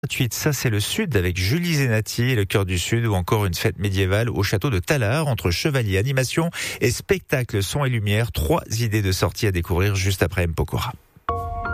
Gratuite, ça c'est le Sud avec Julie Zenati, le cœur du Sud, ou encore une fête médiévale au château de Tallard entre chevaliers, animation et spectacle son et lumière. 3 idées de sortie à découvrir juste après M. Pokora.